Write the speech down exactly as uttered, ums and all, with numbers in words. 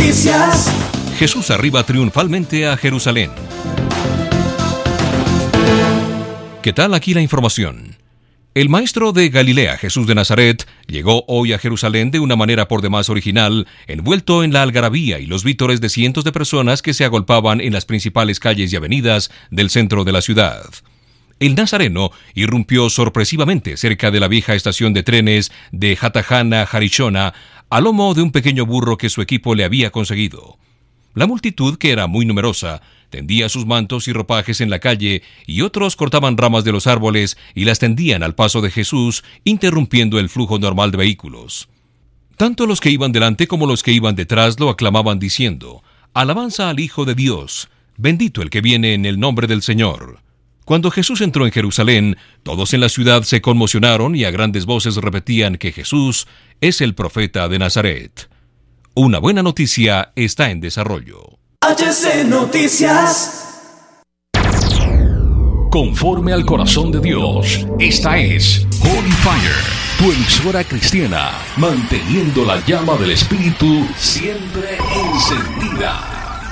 Noticias. Jesús arriba triunfalmente a Jerusalén. ¿Qué tal? Aquí la información. El maestro de Galilea, Jesús de Nazaret, llegó hoy a Jerusalén de una manera por demás original, envuelto en la algarabía y los vítores de cientos de personas que se agolpaban en las principales calles y avenidas del centro de la ciudad. El nazareno irrumpió sorpresivamente cerca de la vieja estación de trenes de Hatajana Harishona, a lomo de un pequeño burro que su equipo le había conseguido. La multitud, que era muy numerosa, tendía sus mantos y ropajes en la calle, y otros cortaban ramas de los árboles y las tendían al paso de Jesús, interrumpiendo el flujo normal de vehículos. Tanto los que iban delante como los que iban detrás lo aclamaban diciendo: «Alabanza al Hijo de Dios, bendito el que viene en el nombre del Señor». Cuando Jesús entró en Jerusalén, todos en la ciudad se conmocionaron y a grandes voces repetían que Jesús es el profeta de Nazaret. Una buena noticia está en desarrollo. H C Noticias. Conforme al corazón de Dios, esta es Holy Fire, tu emisora cristiana, manteniendo la llama del Espíritu siempre encendida.